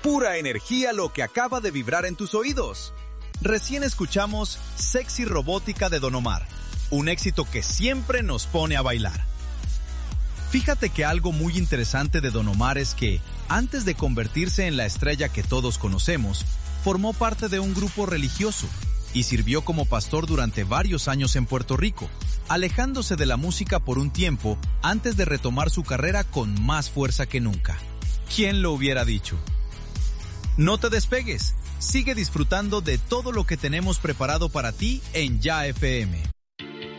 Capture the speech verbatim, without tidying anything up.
Pura energía lo que acaba de vibrar en tus oídos. Recién escuchamos Sexy Robótica de Don Omar, un éxito que siempre nos pone a bailar. Fíjate que algo muy interesante de Don Omar es que, antes de convertirse en la estrella que todos conocemos, formó parte de un grupo religioso y sirvió como pastor durante varios años en Puerto Rico, alejándose de la música por un tiempo antes de retomar su carrera con más fuerza que nunca. ¿Quién lo hubiera dicho? No te despegues, sigue disfrutando de todo lo que tenemos preparado para ti en Ya F M.